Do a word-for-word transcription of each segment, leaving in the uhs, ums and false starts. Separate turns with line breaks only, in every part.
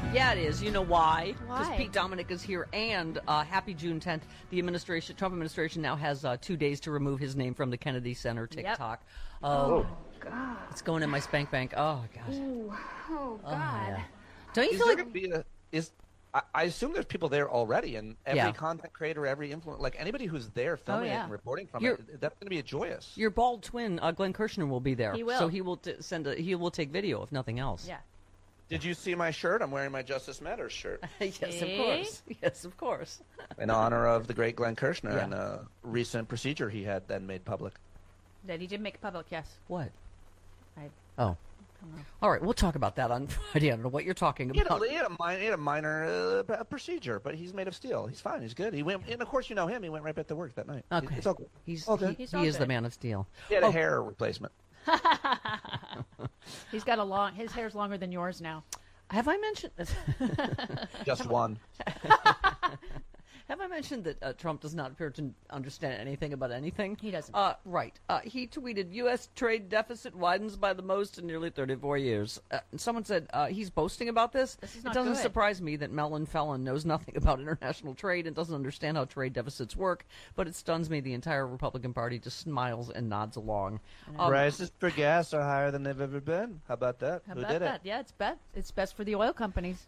Yeah, it is. You know why? Because
Why?
Pete Dominic is here, and uh, happy June tenth. The administration, Trump administration, now has uh, two days to remove his name from the Kennedy Center TikTok.
Yep.
Oh,
God.
it's going in my spank bank. Oh God.
Ooh. Oh, God.
Oh, yeah. Don't you
Is
feel
there
like?
gonna be a, is I, I assume there's people there already, and every
Yeah.
content creator, every influencer, like anybody who's there filming
yeah.
it and reporting from
You're-
it, that's going to be a joyous.
Your bald twin, uh, Glenn Kirshner, will be there.
He will.
So he will t- send a. He will take video if nothing else.
Yeah.
Did you see my shirt? I'm wearing my Justice Matters shirt
yes, of
See?
course. Yes, of course.
in honor of the great Glenn Kirshner
Yeah.
and a recent procedure he had then made public.
That he did make public, yes.
What?
I
Oh.
don't know.
All right, we'll talk about that on Friday. I don't know what you're talking
He had,
about.
a, he, had a, mi- he had a minor uh, p- procedure, but he's made of steel. He's fine. He's good. He went, and of course, you know him. He went right back to work that night.
Okay.
It's all good.
He's
Okay.
he,
He's
he
all
is the
good.
man of steel.
He had
Oh.
a hair replacement.
He's got a long, his hair's longer than yours now.
Have I mentioned?
Just one.
Have I mentioned that uh, Trump does not appear to understand anything about anything?
He doesn't.
Uh, right. Uh, he tweeted, U S trade deficit widens by the most in nearly thirty-four years. Uh, and someone said uh, he's boasting about this.
This is
it
not
doesn't
good.
surprise me that Mellon Fellon knows nothing about international trade and doesn't understand how trade deficits work, but it stuns me the entire Republican Party just smiles and nods along. Um,
Prices for gas are higher than they've ever been. How about that?
How
Who
about
did
that? Yeah, it's best. It's best for the oil companies.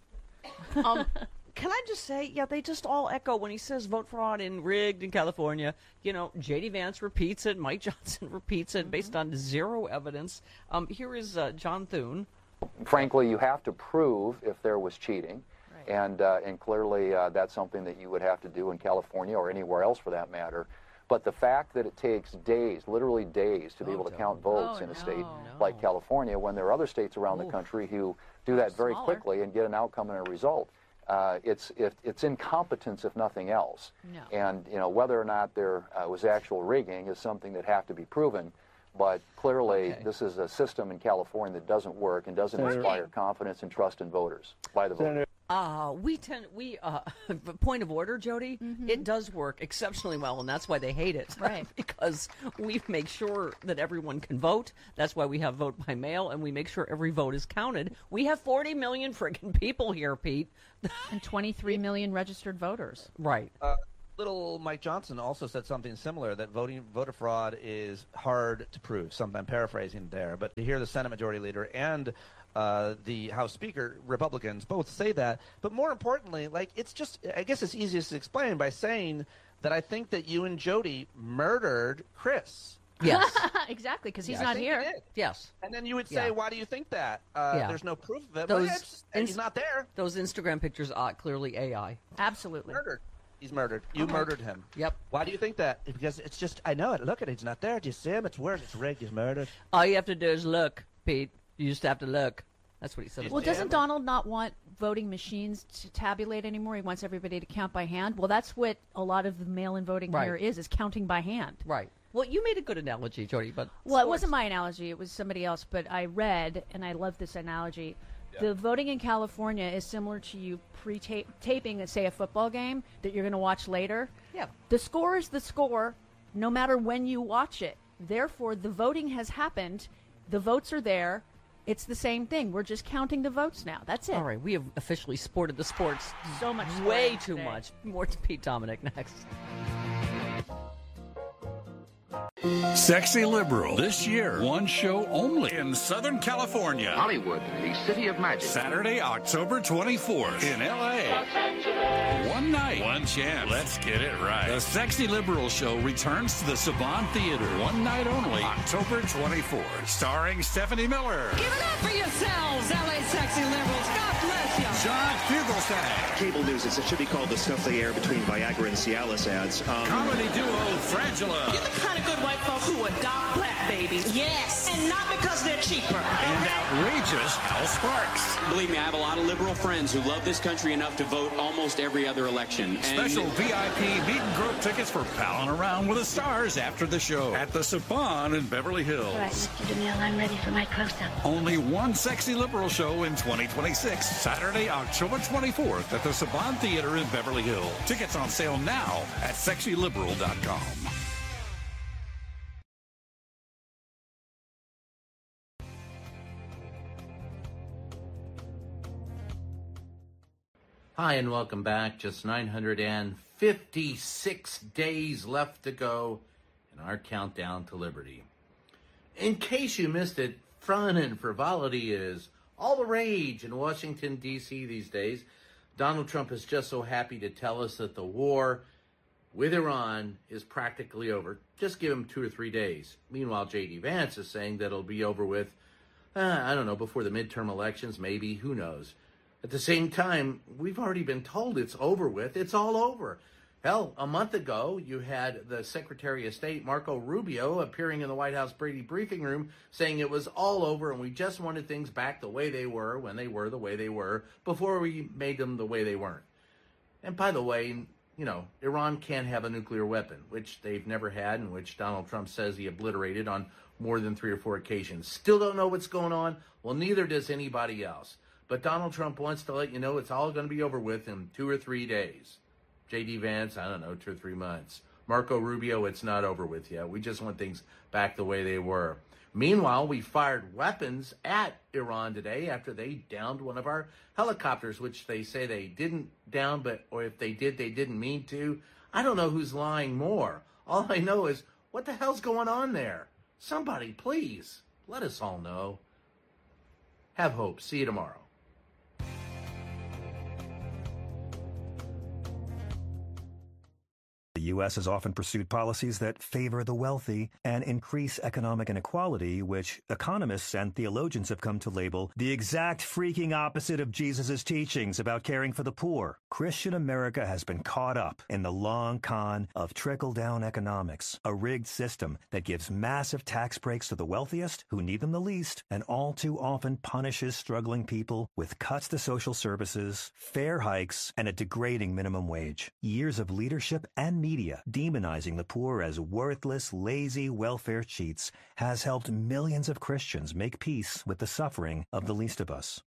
um, can I just say, yeah, they just all echo when he says vote fraud and rigged in California. You know, J D Vance repeats it, Mike Johnson repeats it based on zero evidence. Um, here is uh, John Thune.
Frankly, you have to prove if there was cheating,
Right.
and uh, and clearly uh, that's something that you would have to do in California or anywhere else for that matter. But the fact that it takes days, literally days, to be
Oh,
able to
don't.
count votes
Oh,
in a state
no.
like California, when there are other states around
Oof.
the country who do that very
Smaller.
quickly and get an outcome and a result. Uh, it's it, it's incompetence if nothing else.
No.
And you know whether or not there uh, was actual rigging is something that have to be proven. But clearly,
Okay.
this is a system in California that doesn't work and doesn't
Working.
inspire confidence and trust in voters by the voters.
Uh, we tend, we, uh, point of order, Jody, it does work exceptionally well, and that's why they hate it.
Right.
Because we make sure that everyone can vote. That's why we have vote by mail, and we make sure every vote is counted. We have forty million friggin' people here, Pete.
And twenty-three million registered voters.
Right.
Uh, little Mike Johnson also said something similar, that voting voter fraud is hard to prove. Some, I'm paraphrasing there, but to hear the Senate Majority Leader and uh, the House Speaker, Republicans, both say that. But more importantly, like it's just, I guess it's easiest to explain by saying that I think that you and Jody murdered Chris.
Yes.
Exactly, because he's
Yeah, I
not
think you
here.
did.
Yes.
And then you would say,
Yeah.
why do you think that? Uh,
Yeah.
There's no proof of it.
Those
but it's, and he's
ins-
not there.
Those Instagram pictures are clearly A I.
Absolutely.
Murdered. He's murdered. You
Okay.
murdered him.
Yep.
Why do you think that? Because it's just, I know it. Look at it. He's not there. Do you see him? It's worse. It's rigged. He's murdered.
All you have to do is look, Pete. You just have to look. That's what he said.
Well,
Yeah.
doesn't Donald not want voting machines to tabulate anymore? He wants everybody to count by hand. Well, that's what a lot of the mail-in voting
Right.
here is, is counting by hand.
Right. Well, you made a good analogy, Jody, but
Well, it
sports-
wasn't my analogy. It was somebody else, but I read, and I love this analogy. The voting in California is similar to you pre-taping, say, a football game that you're going to watch later.
Yeah.
The score is the score, no matter when you watch it. Therefore, the voting has happened. The votes are there. It's the same thing. We're just counting the votes now. That's it.
All right, we have officially sported the sports
So much
way
sporting
too
today.
much. More to Pete Dominic next.
Sexy Liberal. This year, one show only in Southern California.
Hollywood, the city of magic.
Saturday, October twenty-fourth in L A. One night, one chance. Let's get it right. The Sexy Liberal Show returns to the Saban Theater. One night only, October twenty-fourth. Starring Stephanie Miller,
Give it up for yourselves, L A Sexy Liberals. God bless you.
John Fugelsang,
Cable news, it should be called the stuff they air between Viagra and Cialis ads. Um,
comedy duo Frangela,
You're the kind of good white folks who adopt black babies. Yes. And not because they're cheaper.
and outrageous Al Sparks.
Believe me, I have a lot of liberal friends who love this country enough to vote almost every other election. And
Special V I P meet and grope tickets for palling around with the stars after the show at the Saban in Beverly Hills.
All right, Mister DeMille, I'm ready for my close-up.
Only one Sexy Liberal show in twenty twenty-six, Saturday, October twenty-fourth at the Saban Theater in Beverly Hills. Tickets on sale now at sexy liberal dot com.
Hi, and welcome back. Just nine hundred fifty-six days left to go in our countdown to liberty. In case you missed it, fun and frivolity is all the rage in Washington, D C these days. Donald Trump is just so happy to tell us that the war with Iran is practically over. Just give him two or three days. Meanwhile, J D. Vance is saying that it'll be over with, uh, I don't know, before the midterm elections, maybe, who knows. At the same time, we've already been told it's over with. It's all over. Hell, a month ago, you had the Secretary of State, Marco Rubio, appearing in the White House Brady briefing room saying it was all over and we just wanted things back the way they were when they were the way they were before we made them the way they weren't. And by the way, you know, Iran can't have a nuclear weapon, which they've never had and which Donald Trump says he obliterated on more than three or four occasions. Still don't know what's going on? Well, neither does anybody else. But Donald Trump wants to let you know it's all going to be over with in two or three days. J D. Vance, I don't know, two or three months. Marco Rubio, it's not over with yet. We just want things back the way they were. Meanwhile, we fired weapons at Iran today after they downed one of our helicopters, which they say they didn't down, but or if they did, they didn't mean to. I don't know who's lying more. All I know is, what the hell's going on there? Somebody, please, let us all know. Have hope. See you tomorrow.
The U S has often pursued policies that favor the wealthy and increase economic inequality, which economists and theologians have come to label the exact freaking opposite of Jesus' teachings about caring for the poor. Christian America has been caught up in the long con of trickle-down economics, a rigged system that gives massive tax breaks to the wealthiest who need them the least, and all too often punishes struggling people with cuts to social services, fare hikes, and a degrading minimum wage. Years of leadership and media demonizing the poor as worthless, lazy welfare cheats has helped millions of Christians make peace with the suffering of the least of us.